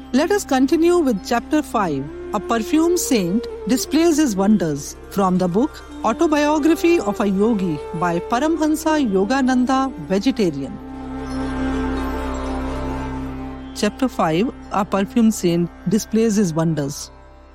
Let us continue with Chapter 5. A Perfume Saint Displays His Wonders, from the book Autobiography of a Yogi by Paramhansa Yogananda, Vegetarian. Chapter 5. A Perfume Saint Displays His Wonders.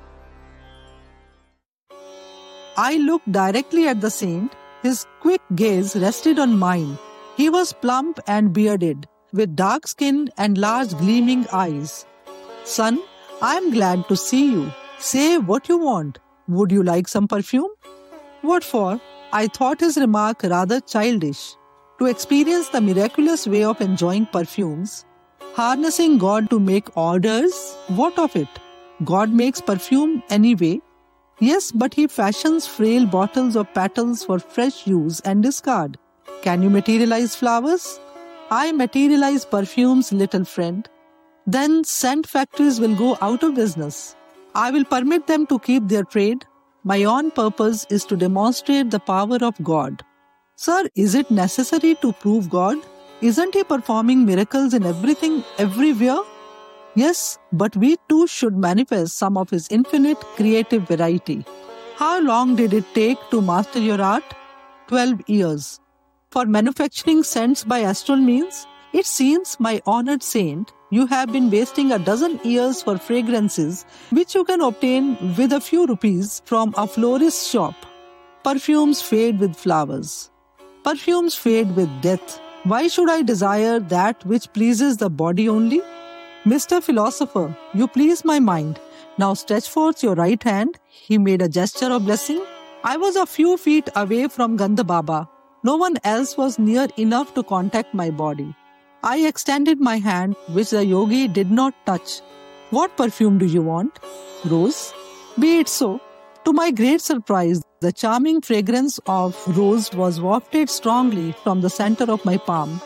I looked directly at the saint. His quick gaze rested on mine. He was plump and bearded, with dark skin and large gleaming eyes. "Son, I am glad to see you. Say what you want. Would you like some perfume?" What for? I thought his remark rather childish. To experience the miraculous way of enjoying perfumes, harnessing God to make orders, what of it? God makes perfume anyway. Yes, but He fashions frail bottles of petals for fresh use and discard. Can you materialize flowers? I materialize perfumes, little friend. Then scent factories will go out of business. I will permit them to keep their trade. My own purpose is to demonstrate the power of God. Sir, is it necessary to prove God? Isn't He performing miracles in everything, everywhere? Yes, but we too should manifest some of His infinite creative variety. How long did it take to master your art? 12 years. For manufacturing scents by astral means? It seems, my honored saint, you have been wasting a dozen years for fragrances which you can obtain with a few rupees from a florist's shop. Perfumes fade with flowers. Perfumes fade with death. Why should I desire that which pleases the body only? Mr. Philosopher, you please my mind. Now stretch forth your right hand. He made a gesture of blessing. I was a few feet away from Gandha Baba. No one else was near enough to contact my body. I extended my hand, which the yogi did not touch. What perfume do you want? Rose? Be it so. To my great surprise, the charming fragrance of rose was wafted strongly from the center of my palm.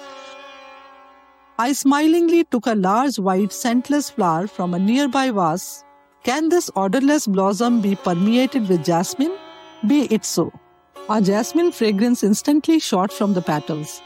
I smilingly took a large white scentless flower from a nearby vase. Can this odorless blossom be permeated with jasmine? Be it so. A jasmine fragrance instantly shot from the petals.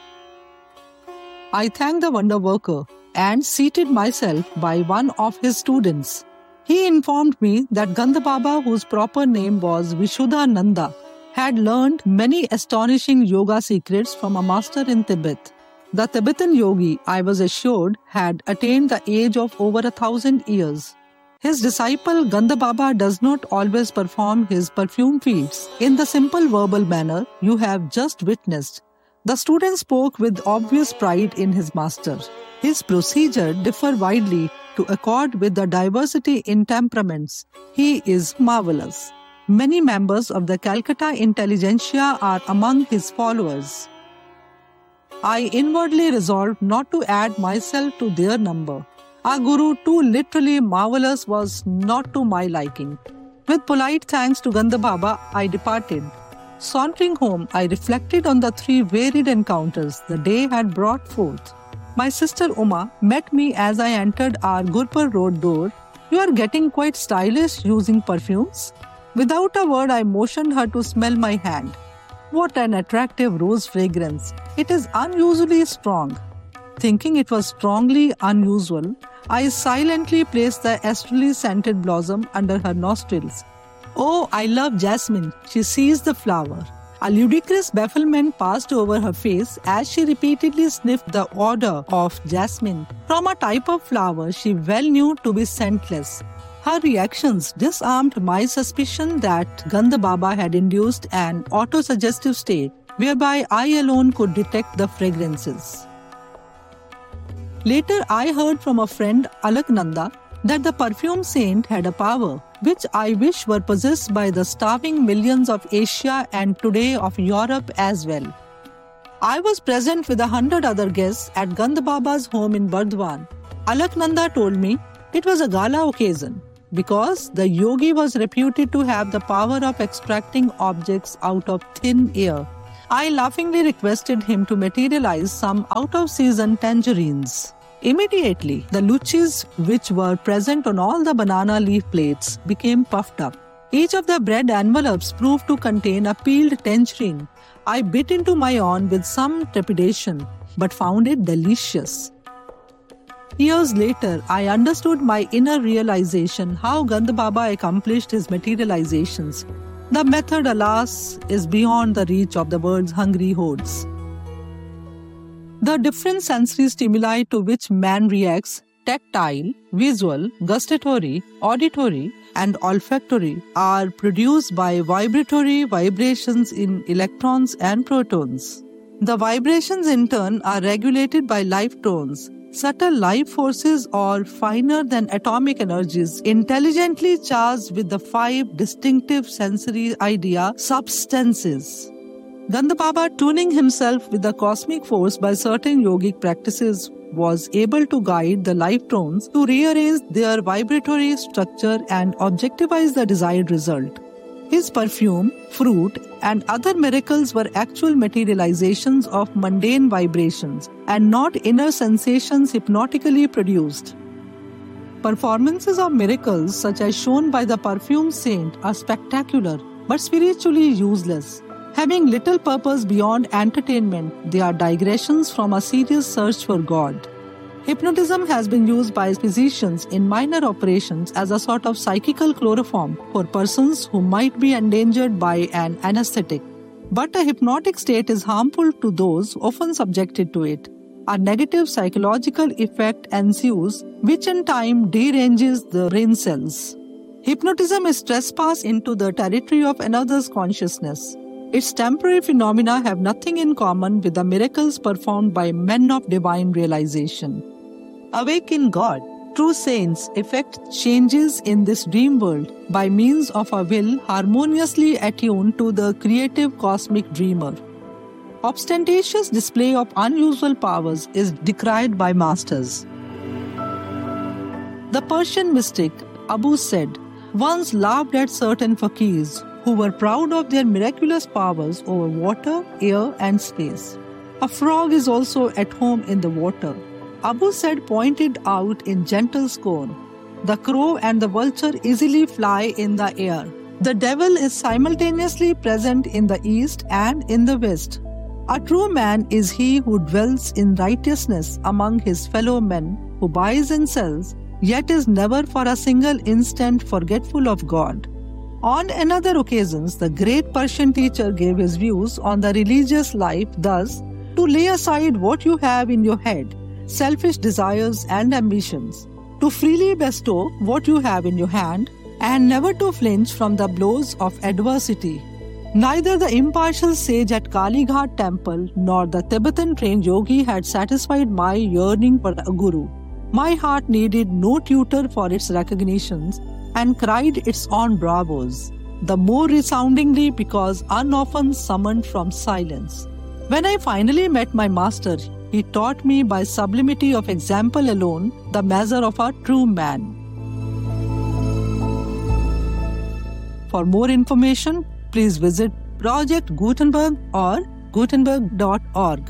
I thanked the wonder worker and seated myself by one of his students. He informed me that Gandha Baba, whose proper name was Vishuddhananda, had learned many astonishing yoga secrets from a master in Tibet. The Tibetan yogi, I was assured, had attained the age of over 1,000 years. His disciple Gandha Baba does not always perform his perfume feats in the simple verbal manner you have just witnessed. The student spoke with obvious pride in his master. His procedure differs widely to accord with the diversity in temperaments. He is marvelous. Many members of the Calcutta intelligentsia are among his followers. I inwardly resolved not to add myself to their number. Our guru, too literally marvelous, was not to my liking. With polite thanks to Gandha Baba, I departed. Sauntering home, I reflected on the 3 varied encounters the day had brought forth. My sister Uma met me as I entered our Gurpur Road door. "You are getting quite stylish using perfumes." Without a word, I motioned her to smell my hand. What an attractive rose fragrance. It is unusually strong. Thinking it was strongly unusual, I silently placed the astrally scented blossom under her nostrils. "Oh, I love jasmine." She seized the flower. A ludicrous bafflement passed over her face as she repeatedly sniffed the odor of jasmine from a type of flower she well knew to be scentless. Her reactions disarmed my suspicion that Gandha Baba had induced an autosuggestive state whereby I alone could detect the fragrances. Later, I heard from a friend, Alaknanda, that the perfume saint had a power which I wish were possessed by the starving millions of Asia and today of Europe as well. I was present with 100 other guests at Gandha Baba's home in Burdwan. Alaknanda told me it was a gala occasion because the yogi was reputed to have the power of extracting objects out of thin air. I laughingly requested him to materialize some out-of-season tangerines. Immediately, the luchis which were present on all the banana leaf plates became puffed up. Each of the bread envelopes proved to contain a peeled tangerine. I bit into my own with some trepidation, but found it delicious. Years later, I understood my inner realization how Gand Baba accomplished his materializations. The method, alas, is beyond the reach of the world's hungry hordes. The different sensory stimuli to which man reacts, tactile, visual, gustatory, auditory, and olfactory, are produced by vibratory vibrations in electrons and protons. The vibrations in turn are regulated by life tones, subtle life forces or finer than atomic energies, intelligently charged with the 5 distinctive sensory idea substances. Gand Baba, tuning himself with the cosmic force by certain yogic practices, was able to guide the life tones to rearrange their vibratory structure and objectivize the desired result. His perfume, fruit, and other miracles were actual materializations of mundane vibrations and not inner sensations hypnotically produced. Performances of miracles, such as shown by the perfume saint, are spectacular but spiritually useless. Having little purpose beyond entertainment, they are digressions from a serious search for God. Hypnotism has been used by physicians in minor operations as a sort of psychical chloroform for persons who might be endangered by an anesthetic. But a hypnotic state is harmful to those often subjected to it. A negative psychological effect ensues, which in time deranges the brain cells. Hypnotism is trespass into the territory of another's consciousness. Its temporary phenomena have nothing in common with the miracles performed by men of divine realization. Awake in God, true saints effect changes in this dream world by means of a will harmoniously attuned to the creative cosmic dreamer. Ostentatious display of unusual powers is decried by masters. The Persian mystic Abu Said once laughed at certain fakirs who were proud of their miraculous powers over water, air, and space. A frog is also at home in the water. Abu Said pointed out in gentle scorn. The crow and the vulture easily fly in the air. The devil is simultaneously present in the east and in the west. A true man is he who dwells in righteousness among his fellow men, who buys and sells, yet is never for a single instant forgetful of God. On another occasions, the great Persian teacher gave his views on the religious life thus: to lay aside what you have in your head, selfish desires and ambitions, to freely bestow what you have in your hand, and never to flinch from the blows of adversity. Neither the impartial sage at Kali Ghat temple nor the Tibetan trained yogi had satisfied my yearning for a guru. My heart needed no tutor for its recognitions and cried its own bravos, the more resoundingly because unoften summoned from silence. When I finally met my master, he taught me by sublimity of example alone the measure of a true man. For more information, please visit Project Gutenberg or gutenberg.org.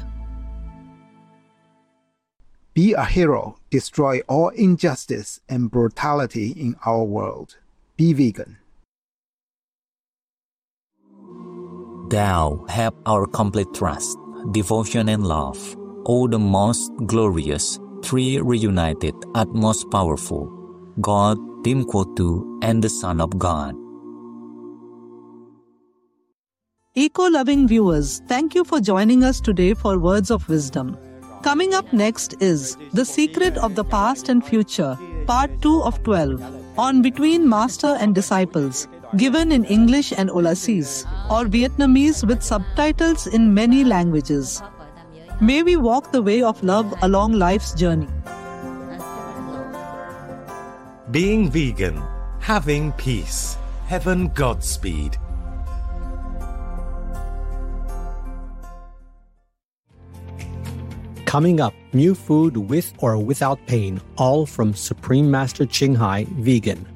Be a hero. Destroy all injustice and brutality in our world. Be vegan. Thou have our complete trust, devotion and love, O the most glorious, three reunited, utmost powerful, God, Timquotu, and the Son of God. Eco-loving viewers, thank you for joining us today for Words of Wisdom. Coming up next is The Secret of the Past and Future, Part 2 of 12, on Between Master and Disciples, given in English and Aulacese, or Vietnamese with subtitles in many languages. May we walk the way of love along life's journey. Being vegan, having peace, heaven Godspeed. Coming up, new food with or without pain, all from Supreme Master Ching Hai Vegan.